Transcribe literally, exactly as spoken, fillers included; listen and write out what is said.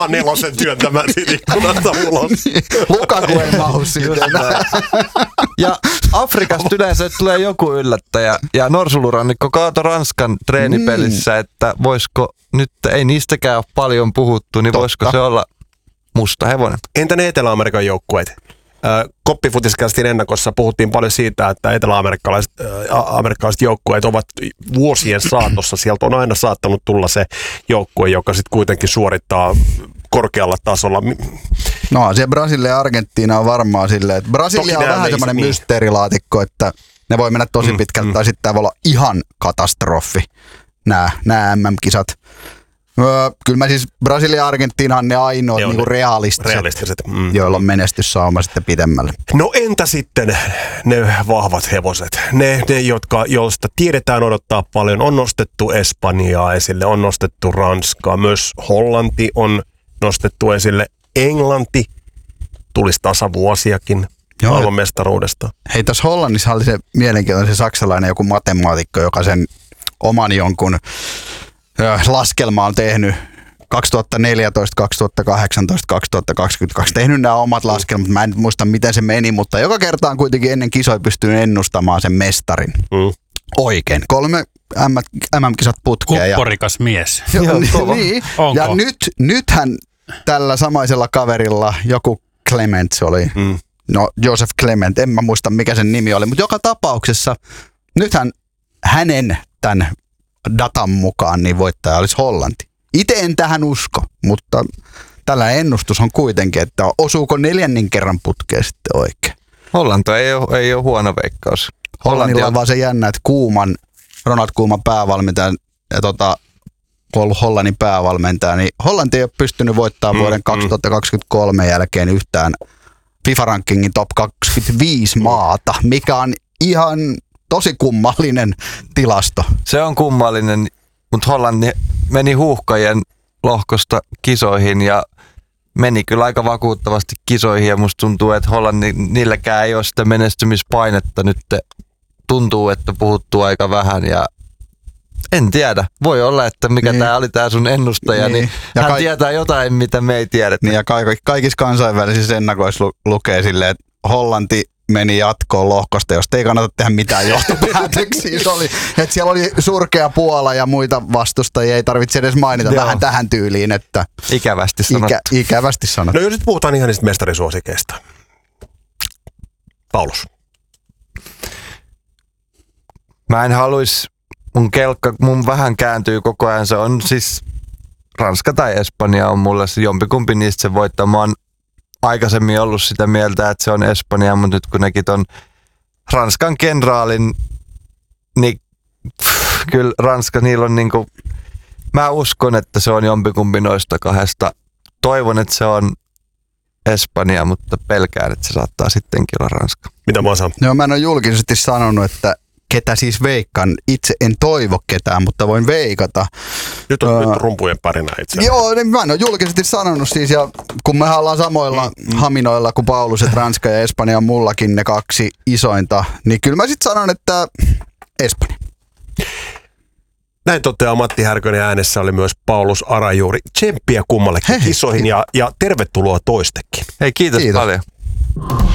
nelosen työntämään siitä ikkunasta ulos. Lukaku ei mahu siitä. Ja Afrikasta yleensä tulee joku yllättäjä. Ja Norsulurannikko kaato Ranskan treenipelissä, mm. että voisiko nyt, ei niistäkään ole paljon puhuttu, niin Totta. voisiko se olla musta hevonen? Entä ne Etelä-Amerikan joukkueet? Koppifutiskästin ennakossa puhuttiin paljon siitä, että etelä-amerikkalaiset äh, amerikkalaiset joukkueet ovat vuosien saatossa. Sieltä on aina saattanut tulla se joukkue, joka sitten kuitenkin suorittaa korkealla tasolla. No se Brasilia ja Argentiina on varmaan silleen, että Brasilia Toki on vähän semmoinen niin. mysteerilaatikko, että ne voi mennä tosi pitkältä, mm, tai mm. sitten tämä voi olla ihan katastrofi, nämä, nämä M M-kisat. Öö, kyllä mä siis Brasilia ja Argentiina on ne ainoat ne niinku realistiset, realistiset. Mm. joilla on menestyssauma sitten pidemmälle. No entä sitten ne vahvat hevoset? Ne, ne jotka, joista tiedetään odottaa paljon. On nostettu Espanjaa esille, on nostettu Ranskaa. Myös Hollanti on nostettu esille. Englanti tulisi tasavuosiakin maailmanmestaruudesta. Hei, tässä Hollannissa oli se mielenkiintoinen se saksalainen joku matemaatikko, joka sen oman jonkun laskelma on tehnyt kaksituhattaneljätoista, kaksituhattakahdeksantoista, kaksituhattakaksikymmentäkaksi. Tehnyt nämä omat laskelmat. Mä en muista, miten se meni, mutta joka kerta on kuitenkin ennen kisoja pystynyt ennustamaan sen mestarin. Mm. Oikein. Kolme M M-kisat putkeen. Kupporikas ja, mies. Jo, niin. Ja nyt, nythän tällä samaisella kaverilla joku Clement se oli. Mm. No, Joseph Clement. En mä muista, mikä sen nimi oli. Mutta joka tapauksessa nythän hänen tämän datan mukaan niin voittaja olisi Hollanti. Itse en tähän usko, mutta tällä ennustus on kuitenkin, että osuuko neljännen kerran putkeen sitten oikein. Hollanti ei ole, ei ole huono veikkaus. Hollannilla on vaan se jännä, että Kuuman, Ronald Kuuman päävalmentaja ja tota, kun on ollut Hollannin päävalmentaja, niin Hollanti ei ole pystynyt voittamaan mm, vuoden kaksituhattakaksikymmentäkolme jälkeen yhtään FIFA-rankingin top kaksikymmentäviisi maata, mikä on ihan tosi kummallinen tilasto. Se on kummallinen, mutta Hollanti meni huuhkajien lohkosta kisoihin ja meni kyllä aika vakuuttavasti kisoihin ja musta tuntuu, että Hollanti, niilläkään ei ole sitä menestymispainetta nyt. Tuntuu, että puhuttuu aika vähän ja en tiedä. Voi olla, että mikä niin. tämä oli tämä sun ennustaja, niin, niin hän kaik- tietää jotain, mitä me ei tiedetä. Niin ja kaik- kaikissa kansainvälisissä ennakoissa lu- lukee silleen, että Hollanti meni jatkoon lohkosta, josta ei kannata tehdä mitään johtopäätöksiä. Oli, että siellä oli surkea Puola ja muita vastustajia, ei tarvitse edes mainita vähän tähän tyyliin. Että ikävästi sanottu. Ikä, ikävästi sanottu. No jos nyt puhutaan ihan niistä mestarisuosikeista. Paulus. Mä en haluis, mun kelkka, mun vähän kääntyy koko ajan. Se on siis Ranska tai Espanja on mulle se jompikumpi niistä se voittaa. Mä oon aikaisemmin ollut sitä mieltä, että se on Espanja, mutta nyt kun nekin ton Ranskan kenraalin, niin pff, kyllä Ranska, niillä on niinku, mä uskon, että se on jompikumpi noista kahdesta. Toivon, että se on Espanja, mutta pelkään, että se saattaa sittenkin olla Ranska. Mitä mä saan? Joo, mä en ole julkisesti sanonut, että ketä siis veikkaan. Itse en toivo ketään, mutta voin veikata. Nyt on uh, nyt rumpujen parina itse. Joo, niin mä en ole julkisesti sanonut siis, ja kun me ollaan samoilla mm, mm. haminoilla kuin Paulus, että Ranska ja Espanja on mullakin ne kaksi isointa, niin kyllä mä sitten sanon, että Espanja. Näin toteaa Matti Härkönen, äänessä oli myös Paulus Arajuuri. Tsemppiä kummallekin kisoihin ja, ja tervetuloa toistekin. Hei, kiitos, kiitos. paljon.